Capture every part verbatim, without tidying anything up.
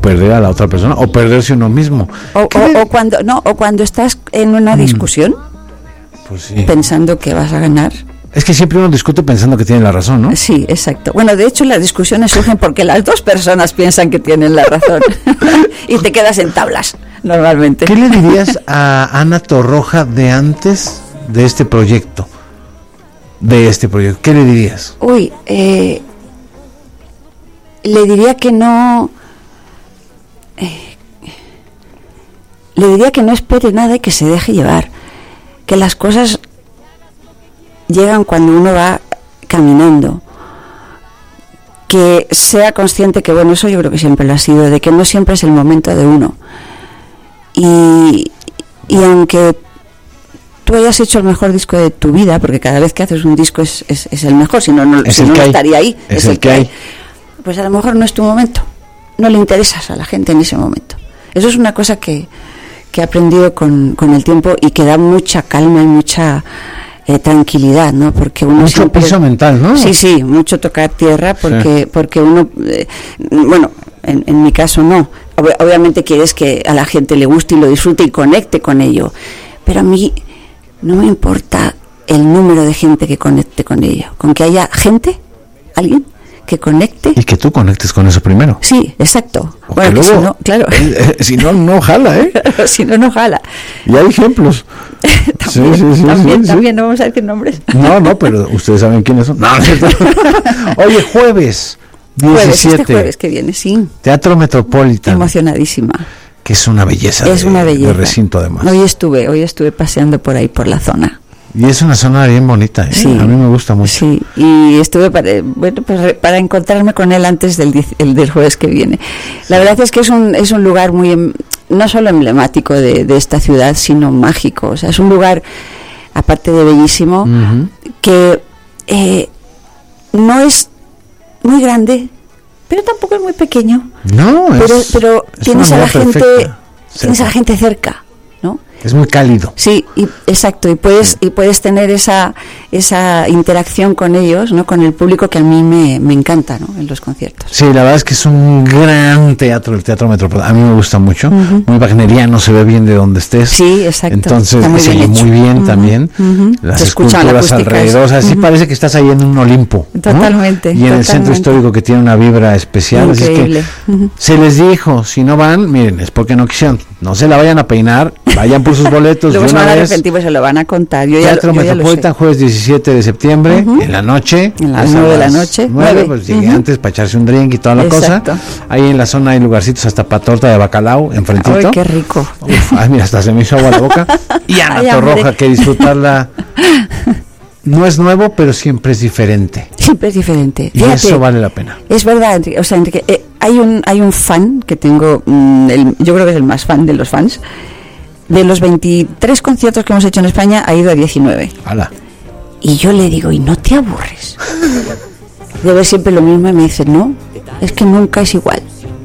perder a la otra persona o perderse uno mismo. O, o, o cuando no, o cuando estás en una discusión, mm. pues sí. pensando que vas a ganar. Es que siempre uno discute pensando que tiene la razón, ¿no? Sí, exacto. Bueno, de hecho las discusiones surgen porque las dos personas piensan que tienen la razón y te quedas en tablas, normalmente. ¿Qué le dirías a Ana Torroja de antes de este proyecto? De este proyecto, ¿qué le dirías? Uy, eh, le diría que no... Eh, le diría que no espere nada y que se deje llevar. Que las cosas llegan cuando uno va caminando, que sea consciente que, bueno, eso yo creo que siempre lo ha sido, de que no siempre es el momento de uno, y, y aunque tú hayas hecho el mejor disco de tu vida, porque cada vez que haces un disco es, es, es el mejor, si no, no, si no estaría ahí, es, es el, el que hay. hay, pues a lo mejor no es tu momento, no le interesas a la gente en ese momento. Eso es una cosa que, que he aprendido con, con el tiempo y que da mucha calma y mucha Eh, tranquilidad, ¿no? Porque uno mucho siempre, piso mental, ¿no? Sí, sí, mucho tocar tierra, porque sí. porque uno, eh, bueno, en, en mi caso no. Ob- obviamente quieres que a la gente le guste y lo disfrute y conecte con ello, pero a mí no me importa el número de gente que conecte con ello, con que haya gente, alguien que conecte. Y que tú conectes con eso primero. Sí, exacto. O bueno, que que luego, si no, claro. Eh, eh, si no, no jala, ¿eh? si no, no jala. Y hay ejemplos. también, sí, sí, sí, también, sí, también sí. no vamos a decir nombres. No, no, pero ustedes saben quiénes son. No, no es cierto. Oye, jueves diecisiete. Jueves, este jueves que viene, sí. Teatro Metropolitan. Emocionadísima. Que es una belleza. Es de, una belleza. De recinto, además. Hoy estuve, hoy estuve paseando por ahí, por la zona. Y es una zona bien bonita, ¿eh? Sí, a mí me gusta mucho. Sí, y estuve para, bueno, pues para encontrarme con él antes del, el del jueves que viene. La verdad es que es un es un lugar muy, no solo emblemático de, de esta ciudad, sino mágico. O sea, es un lugar, aparte de bellísimo, uh-huh. que eh, no es muy grande, pero tampoco es muy pequeño. No, pero, es, pero es tienes a la gente, perfecta. tienes a la gente cerca, ¿no? Es muy cálido. Sí, y, exacto, y puedes sí. y puedes tener esa esa interacción con ellos, ¿no? Con el público, que a mí me, me encanta, ¿no? En los conciertos. Sí, la verdad es que es un gran teatro, el Teatro Metropolitano. A mí me gusta mucho, uh-huh. muy wagneriano, se ve bien de donde estés. Sí, exacto. Entonces, muy se bien oye muy bien uh-huh. también. Uh-huh. Las se esculturas alrededor, o sea, sí uh-huh. parece que estás ahí en un Olimpo, ¿no? Totalmente. Y en totalmente. el centro histórico, que tiene una vibra especial. Increíble. Así que uh-huh. se les dijo, si no van, miren, es porque no quisieron. No se la vayan a peinar, vayan por sus boletos. Luego de una se van vez. a arrepentir, pues se lo van a contar. Yo Teatro ya, yo Metropolitan, jueves diecisiete de septiembre, uh-huh. en la noche. En las nueve de la noche. nueve, pues llegué uh-huh. antes para echarse un drink y toda la Exacto. cosa. Ahí en la zona hay lugarcitos hasta para torta de bacalao, enfrentito. Ay, qué rico. Uf, ay, mira, hasta se me hizo agua la boca. Y Ana Torroja, que disfrutarla. No es nuevo, pero siempre es diferente. Siempre es diferente. Y Fíjate, eso vale la pena. Es verdad, Enrique. O sea, Enrique, eh, hay un hay un fan que tengo, mmm, el, yo creo que es el más fan de los fans. De los veintitrés conciertos que hemos hecho en España, ha ido a diecinueve. ¡Hala! Y yo le digo, ¿y no te aburres? De ver siempre lo mismo, y me dice, no, es que nunca es igual.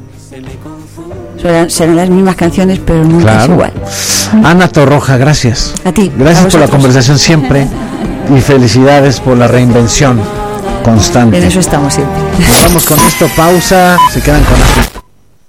Serán, serán las mismas canciones, pero nunca claro. es igual. Ana Torroja, gracias. A ti. Gracias a por la conversación siempre. Y felicidades por la reinvención constante. En eso estamos siempre. Vamos con esto, pausa, se quedan con la...